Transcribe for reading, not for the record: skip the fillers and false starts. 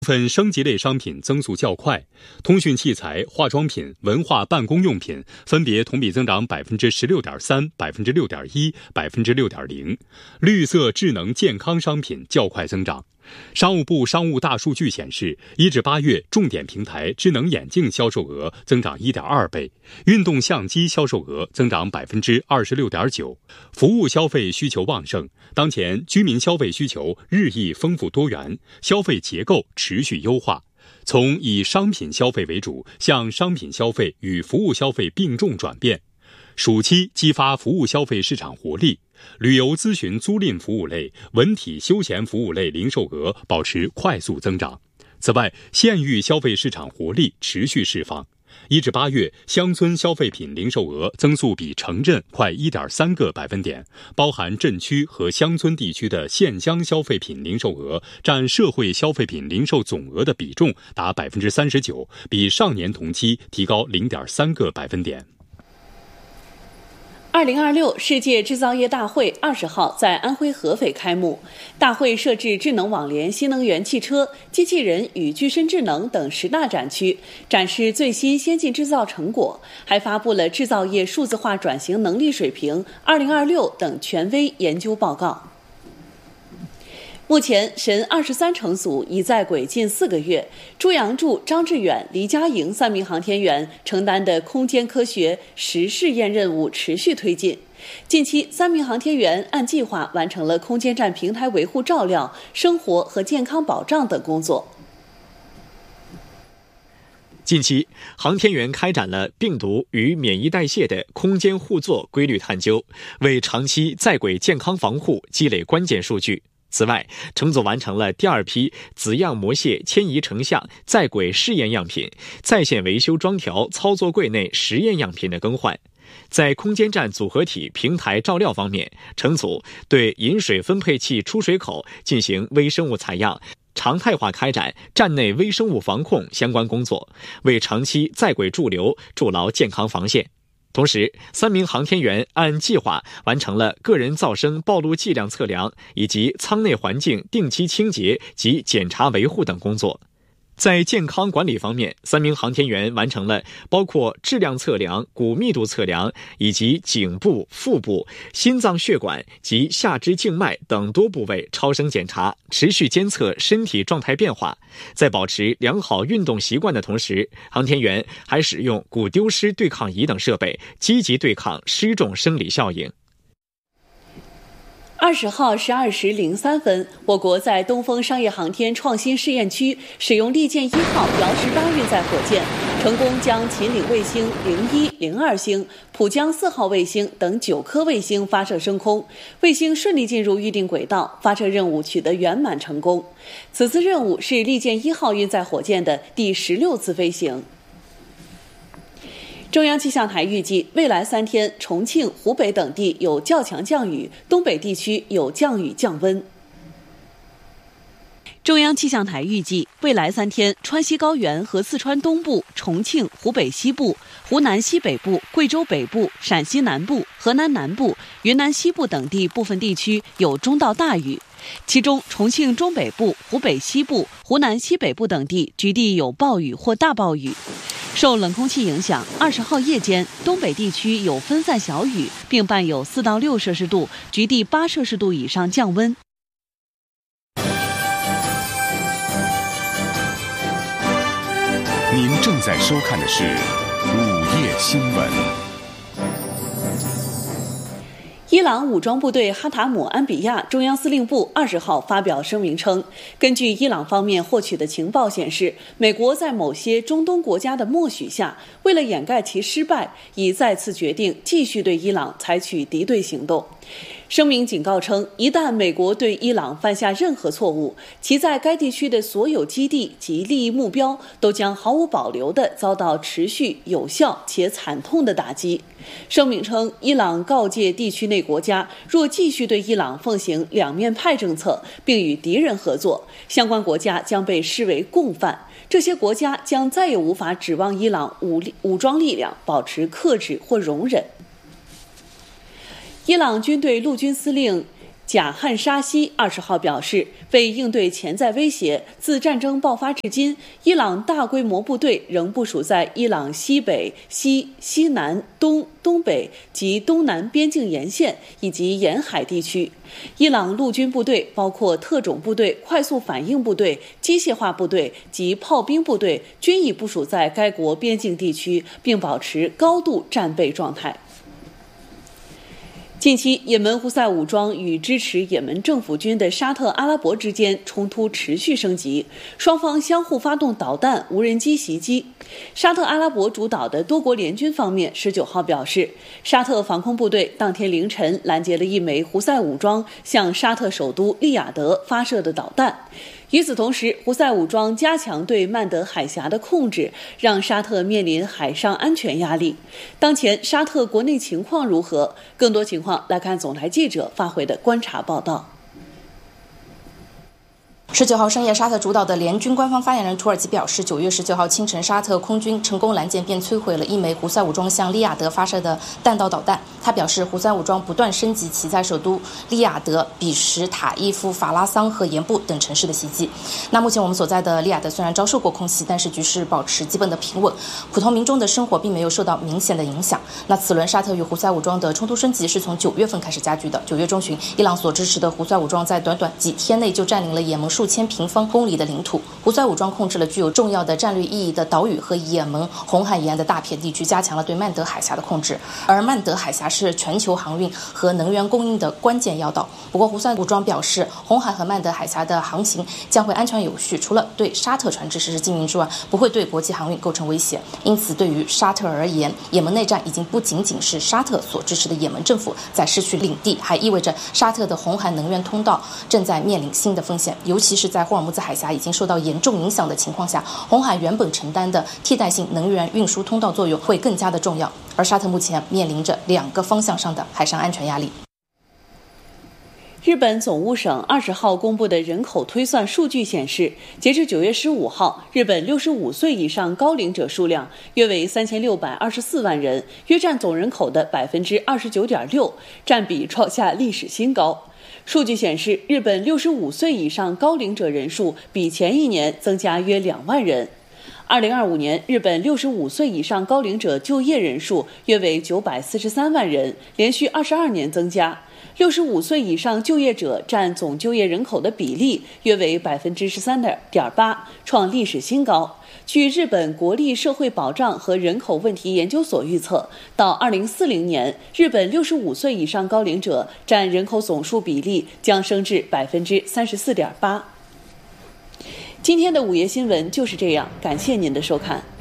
部分升级类商品增速较快，通讯器材、化妆品、文化办公用品分别同比增长16.3%、6.1%、6.0%，绿色智能健康商品较快增长。商务部商务大数据显示，1至8月重点平台智能眼镜销售额增长1.2倍，运动相机销售额增长26.9%。服务消费需求旺盛，当前居民消费需求日益丰富多元，消费结构持续优化，从以商品消费为主向商品消费与服务消费并重转变。暑期激发服务消费市场活力，旅游咨询租赁服务类、文体休闲服务类零售额保持快速增长。此外，县域消费市场活力持续释放。1至8月，乡村消费品零售额增速比城镇快1.3个百分点，包含镇区和乡村地区的县乡消费品零售额占社会消费品零售总额的比重达39%，比上年同期提高0.3个百分点。 2026世界制造业大会20号在安徽合肥开幕。大会设置智能网联、新能源汽车、机器人与具身智能等10大展区，展示最新先进制造成果，还发布了制造业数字化转型能力水平2026等权威研究报告。目前，神23乘组已在轨近4个月，朱杨柱、张志远、黎佳莹3名航天员承担的空间科学实试验任务持续推进。近期，3名航天员按计划完成了空间站平台维护照料、生活和健康保障等工作。 近期，航天员开展了病毒与免疫代谢的空间互作规律探究，为长期在轨健康防护积累关键数据。此外，乘组完成了第2批子样模蟹迁移成像在轨试验样品、在线维修装条操作柜内实验样品的更换。在空间站组合体平台照料方面，乘组对饮水分配器出水口进行微生物采样，常态化开展站内微生物防控相关工作，为长期在轨驻留筑牢健康防线。同时，3名航天员按计划完成了个人噪声暴露剂量测量以及舱内环境定期清洁及检查维护等工作。在健康管理方面，3名航天员完成了包括质量测量、骨密度测量以及颈部、腹部、心脏血管及下肢静脉等多部位超声检查，持续监测身体状态变化。在保持良好运动习惯的同时，航天员还使用骨丢失对抗仪等设备，积极对抗失重生理效应。 20号12时03分，我国在东风商业航天创新试验区使用利剑1号遥18运载火箭，成功将秦岭卫星01、02星、浦江4号卫星等9颗卫星发射升空，卫星顺利进入预定轨道，发射任务取得圆满成功。此次任务是利剑1号运载火箭的第16次飞行。中央气象台预计，未来3天，重庆、湖北等地有较强降雨，东北地区有降雨降温。中央气象台预计，未来3天，川西高原和四川东部、重庆、湖北西部、湖南西北部、贵州北部、陕西南部、河南南部、云南西部等地部分地区有中到大雨，其中重庆中北部、湖北西部、湖南西北部等地局地有暴雨或大暴雨。受冷空气影响，20号夜间，东北地区有分散小雨，并伴有4到6摄氏度，局地8摄氏度以上降温。 您正在收看的是午夜新闻。 伊朗武装部队哈塔姆安比亚中央司令部20号发表声明称，根据伊朗方面获取的情报显示，美国在某些中东国家的默许下，为了掩盖其失败，已再次决定继续对伊朗采取敌对行动。声明警告称，一旦美国对伊朗犯下任何错误，其在该地区的所有基地及利益目标都将毫无保留地遭到持续、有效且惨痛的打击。声明称，伊朗告诫地区内国家，若继续对伊朗奉行两面派政策，并与敌人合作，相关国家将被视为共犯，这些国家将再也无法指望伊朗武装力量保持克制或容忍。伊朗军队陆军司令贾汉沙西20号表示，为应对潜在威胁，自战争爆发至今，伊朗大规模部队仍部署在伊朗西北、西南、东北及东南边境沿线以及沿海地区。伊朗陆军部队包括特种部队、快速反应部队、机械化部队及炮兵部队均已部署在该国边境地区，并保持高度战备状态。近期，也门胡塞武装与支持也门政府军的沙特阿拉伯之间冲突持续升级，双方相互发动导弹、无人机袭击。沙特阿拉伯主导的多国联军方面19号表示，沙特防空部队当天凌晨拦截了一枚胡塞武装向沙特首都利雅得发射的导弹。与此同时，胡塞武装加强对曼德海峡的控制，让沙特面临海上安全压力。当前沙特国内情况如何？更多情况来看总台记者发回的观察报道。 19号深夜，沙特主导的联军官方发言人土耳其表示，9月19号清晨，沙特空军成功拦截并摧毁了一枚胡塞武装向利雅得发射的弹道导弹。他表示，胡塞武装不断升级其在首都利雅得、比什、塔伊夫、法拉桑和盐布等城市的袭击。那目前我们所在的利雅得虽然遭受过空袭，但是局势保持基本的平稳，普通民众的生活并没有受到明显的影响。那此轮沙特与胡塞武装的冲突升级是从9月份开始加剧的。9月中旬，伊朗所支持的胡塞武装在短短几天内就占领了也门数千平方公里的领土。胡塞武装控制了具有重要的战略意义的岛屿和也门红海沿岸的大片地区，加强了对曼德海峡的控制。而曼德海峡是全球航运和能源供应的关键要道。不过，胡塞武装表示，红海和曼德海峡的航行将会安全有序，除了对沙特船只实施禁运之外，不会对国际航运构成威胁。因此，对于沙特而言，也门内战已经不仅仅是沙特所支持的也门政府在失去领地，还意味着沙特的红海能源通道正在面临新的风险，尤其是在霍尔木兹海峡已经受到严重影响的情况下，红海原本承担的替代性能源运输通道作用会更加的重要。而沙特目前面临着2个方向上的海上安全压力。 日本总务省20号公布的人口推算数据显示，截至9月15号，日本65岁以上高龄者数量约为3624万人，约占总人口的 29.6%， 占比创下历史新高。数据显示，日本65岁以上高龄者人数比前一年增加约2万人。2025年，日本65岁以上高龄者就业人数约为943万人，连续22年增加。65岁以上就业者占总就业人口的比例约为 13.8%， 创历史新高。据日本国立社会保障和人口问题研究所预测，到2040年，日本65岁以上高龄者占人口总数比例将升至 34.8%。今天的午夜新闻就是这样，感谢您的收看。